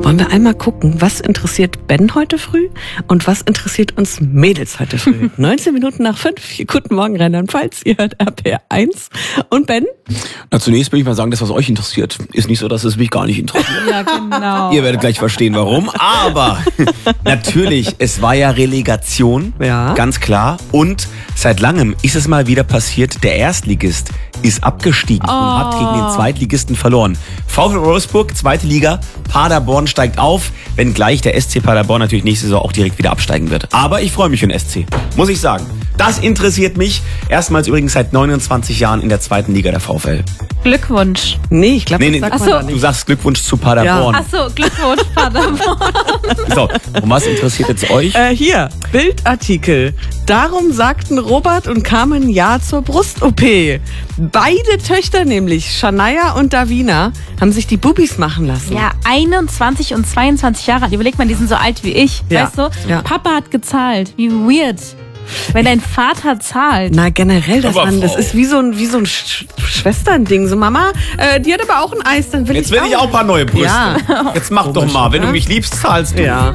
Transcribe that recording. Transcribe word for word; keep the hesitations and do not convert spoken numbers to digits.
Wollen wir einmal gucken, was interessiert Ben heute früh und was interessiert uns Mädels heute früh? neunzehn Minuten nach fünf. Guten Morgen, Rheinland-Pfalz. Ihr hört R P R eins. Und Ben? Na, zunächst will ich mal sagen, das, was euch interessiert, ist nicht so, dass es mich gar nicht interessiert. Ja, genau. Ihr werdet gleich verstehen, warum. Aber natürlich, es war ja Relegation, Ja. ganz klar. Und seit langem ist es mal wieder passiert, der Erstligist ist abgestiegen Oh. und hat gegen den Zweitligisten verloren. VfL Wolfsburg, zweite Liga, Paderborn steigt auf, wenngleich der S C Paderborn natürlich nächste Saison auch direkt wieder absteigen wird. Aber ich freue mich für den S C, muss ich sagen. Das interessiert mich. Erstmals übrigens seit neunundzwanzig Jahren in der zweiten Liga der VfL. Glückwunsch. Nee, ich glaube, Nee, nee, das sagt Ach man so. da Du nicht. sagst Glückwunsch zu Paderborn. Ach so, Glückwunsch, Paderborn. So, und was interessiert jetzt euch? Äh, hier, Bildartikel. Darum sagten Robert und Carmen Ja zur Brust-O P. Beide Töchter nämlich, Shania und Davina, haben sich die Bubis machen lassen. Ja, einundzwanzig und zweiundzwanzig Jahre alt. Überleg mal, die sind so alt wie ich. Ja. Weißt du? Ja. Papa hat gezahlt. Wie weird. Wenn dein Vater zahlt. Na, generell, das, Aber an, das Frau. ist wie so ein, wie so ein Sch Schwesternding. So, Mama, äh, die hat aber auch ein Eis, dann will Jetzt ich will ich auch ein paar neue Brüste. Ja. Jetzt mach doch mal, wenn du mich liebst, zahlst du. Ja.